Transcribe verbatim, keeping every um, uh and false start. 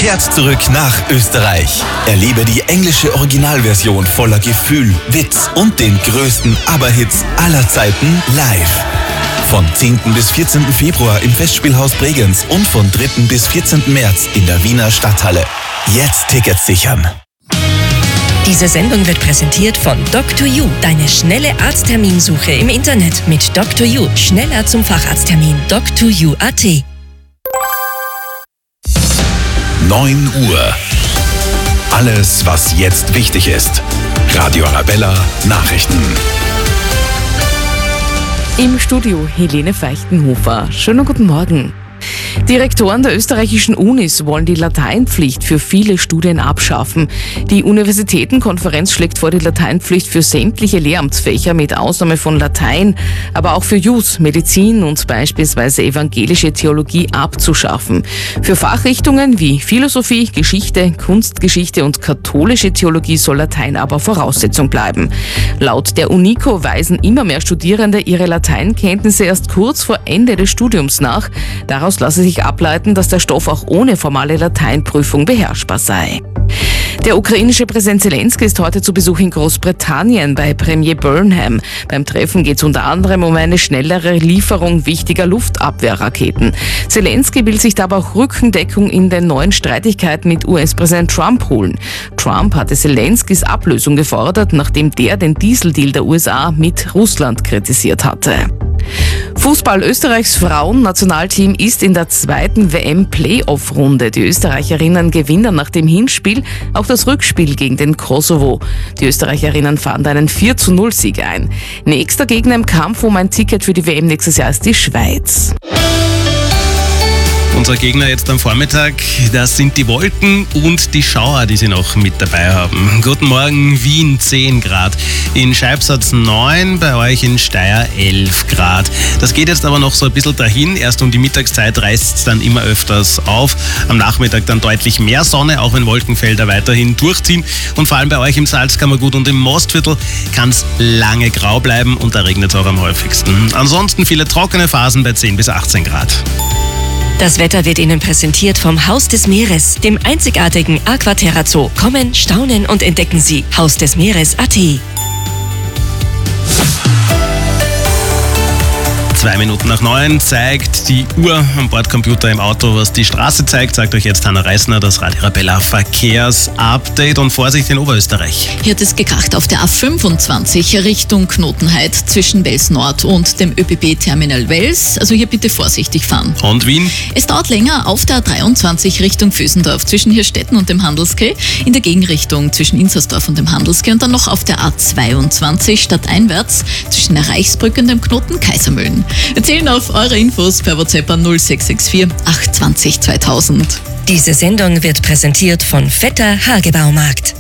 kehrt zurück nach Österreich. Erlebe die englische Originalversion voller Gefühl, Witz und den größten ABBA-Hits aller Zeiten live. Von zehnten bis vierzehnten Februar im Festspielhaus Bregenz und von dritten bis vierzehnten März in der Wiener Stadthalle. Jetzt Tickets sichern. Diese Sendung wird präsentiert von Doctor You, deine schnelle Arztterminsuche im Internet mit Doctor You. Schneller zum Facharzttermin. Doctor You Punkt a t. neun Uhr. Alles, was jetzt wichtig ist. Radio Arabella Nachrichten. Im Studio Helene Feichtenhofer. Schönen guten Morgen. Die Rektoren der österreichischen Unis wollen die Lateinpflicht für viele Studien abschaffen. Die Universitätenkonferenz schlägt vor, die Lateinpflicht für sämtliche Lehramtsfächer mit Ausnahme von Latein, aber auch für Jus, Medizin und beispielsweise evangelische Theologie abzuschaffen. Für Fachrichtungen wie Philosophie, Geschichte, Kunstgeschichte und katholische Theologie soll Latein aber Voraussetzung bleiben. Laut der UNICO weisen immer mehr Studierende ihre Lateinkenntnisse erst kurz vor Ende des Studiums nach. Daraus lasse sich ableiten, dass der Stoff auch ohne formale Lateinprüfung beherrschbar sei. Der ukrainische Präsident Zelensky ist heute zu Besuch in Großbritannien bei Premier Burnham. Beim Treffen geht es unter anderem um eine schnellere Lieferung wichtiger Luftabwehrraketen. Zelensky will sich dabei auch Rückendeckung in den neuen Streitigkeiten mit U S-Präsident Trump holen. Trump hatte Zelenskys Ablösung gefordert, nachdem der den Dieseldeal der U S A mit Russland kritisiert hatte. Fußball Österreichs Frauennationalteam ist in der zweiten W M-Playoff-Runde. Die Österreicherinnen gewinnen nach dem Hinspiel auch das Rückspiel gegen den Kosovo. Die Österreicherinnen fahren einen vier zu null Sieg ein. Nächster Gegner im Kampf um ein Ticket für die W M nächstes Jahr ist die Schweiz. Unser Gegner jetzt am Vormittag, das sind die Wolken und die Schauer, die sie noch mit dabei haben. Guten Morgen, Wien zehn Grad, in Scheibsatz neun, bei euch in Steyr elf Grad. Das geht jetzt aber noch so ein bisschen dahin, erst um die Mittagszeit reißt es dann immer öfters auf. Am Nachmittag dann deutlich mehr Sonne, auch wenn Wolkenfelder weiterhin durchziehen. Und vor allem bei euch im Salzkammergut und im Mostviertel kann es lange grau bleiben und da regnet es auch am häufigsten. Ansonsten viele trockene Phasen bei zehn bis achtzehn Grad. Das Wetter wird Ihnen präsentiert vom Haus des Meeres, dem einzigartigen Aquaterra Zoo. Kommen, staunen und entdecken Sie Haus des Meeres Punkt a t. Zwei Minuten nach neun zeigt die Uhr am Bordcomputer im Auto, was die Straße zeigt. Sagt euch jetzt Hanna Reisner, das Radio Arabella Verkehrsupdate und Vorsicht in Oberösterreich. Hier hat es gekracht auf der A fünfundzwanzig Richtung Knotenheit zwischen Wels Nord und dem ÖBB-Terminal Wels. Also hier bitte vorsichtig fahren. Und Wien? Es dauert länger auf der A dreiundzwanzig Richtung Vösendorf zwischen Hirstetten und dem Handelskeh, in der Gegenrichtung zwischen Inzersdorf und dem Handelskeh und dann noch auf der A zweiundzwanzig stadteinwärts zwischen der Reichsbrücke und dem Knoten Kaisermühlen. Wir zählen auf eure Infos per WhatsApp an null sechs sechs vier acht zwei null zweitausend. Diese Sendung wird präsentiert von Vetter Hagebaumarkt.